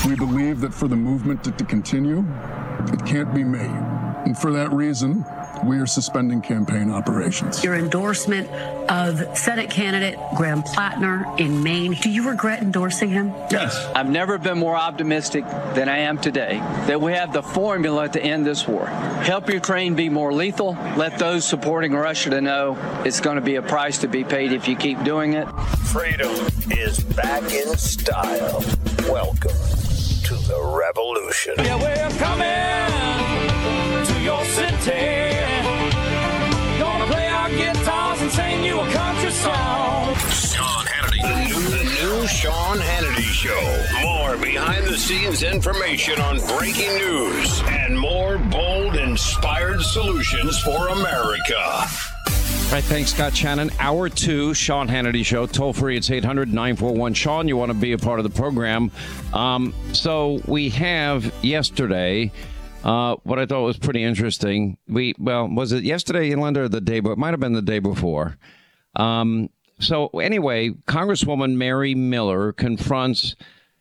We believe that for the movement to continue, it can't be me. And for that reason, we are suspending campaign operations. Your endorsement of Senate candidate Graham Plattner in Maine, do you regret endorsing him? Yes. I've never been more optimistic than I am today that we have the formula to end this war. Help Ukraine be more lethal. Let those supporting Russia to know it's going to be a price to be paid if you keep doing it. Freedom is back in style. Welcome to the revolution. Yeah, we're coming to your city. Gonna play our guitars and sing you a country song. Sean Hannity. The new Sean Hannity Show. More behind-the-scenes information on breaking news and more bold, inspired solutions for America. All right, thanks, Scott Shannon. Hour 2, Sean Hannity Show. Toll free, it's 800-941-SEAN. You want to be a part of the program. So we have yesterday what I thought was pretty interesting. Was it yesterday, Linda, or the day before? It might have been the day before. So anyway, Congresswoman Mary Miller confronts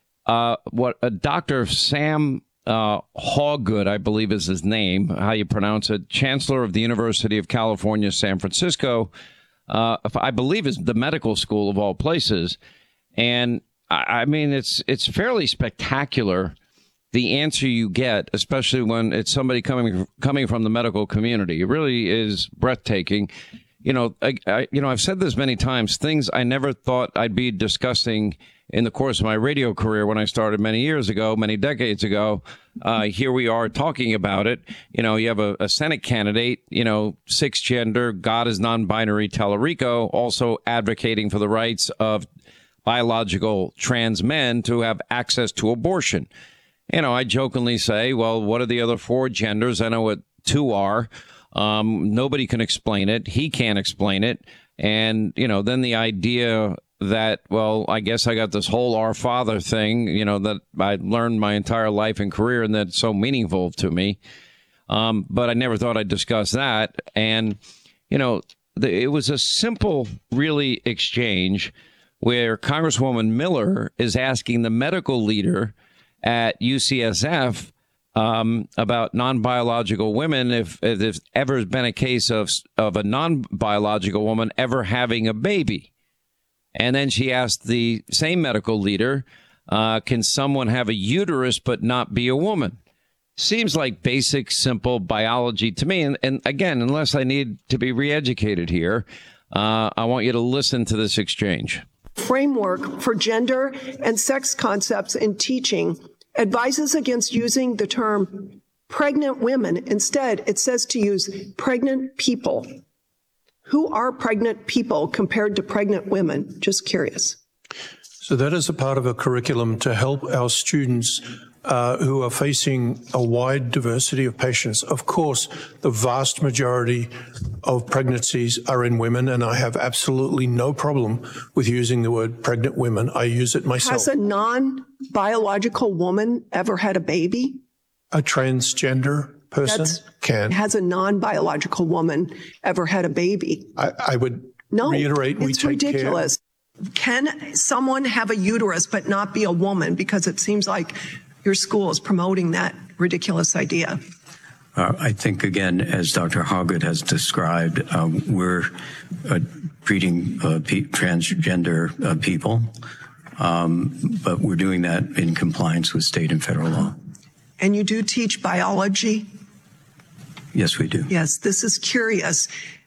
Dr. Sam Hawgood, I believe is his name, how you pronounce it, Chancellor of the University of California, San Francisco, I believe is the medical school of all places. And I mean, it's fairly spectacular, the answer you get, especially when it's somebody coming from the medical community. It really is breathtaking. You know, I've said this many times, things I never thought I'd be discussing in the course of my radio career when I started many years ago, many decades ago. Here we are talking about it. You know, you have a Senate candidate, cisgender, God is non-binary Tallarico, also advocating for the rights of biological trans men to have access to abortion. I jokingly say, well, what are the other 4 genders? I know what 2 are. Nobody can explain it. He can't explain it. And, then the idea that, well, I guess I got this whole Our Father thing, that I learned my entire life and career and that's so meaningful to me. But I never thought I'd discuss that. And, it was a simple, really, exchange where Congresswoman Miller is asking the medical leader at UCSF about non-biological women, if there's ever been a case of a non-biological woman ever having a baby. And then she asked the same medical leader, can someone have a uterus but not be a woman? Seems like basic, simple biology to me. And again, unless I need to be re-educated here, I want you to listen to this exchange. Framework for gender and sex concepts in teaching advises against using the term pregnant women. Instead, it says to use pregnant people. Who are pregnant people compared to pregnant women? Just curious. So that is a part of a curriculum to help our students who are facing a wide diversity of patients. Of course, the vast majority of pregnancies are in women, and I have absolutely no problem with using the word pregnant women. I use it myself. Has a non-biological woman ever had a baby? A transgender person can. Has a non-biological woman ever had a baby? I would reiterate, we take ridiculous. Care. Can someone have a uterus but not be a woman? Because it seems like your school is promoting that ridiculous idea. I think, again, as Dr. Hawgood has described, we're treating transgender people, but we're doing that in compliance with state and federal law. And you do teach biology? Yes, we do. Yes, this is curious.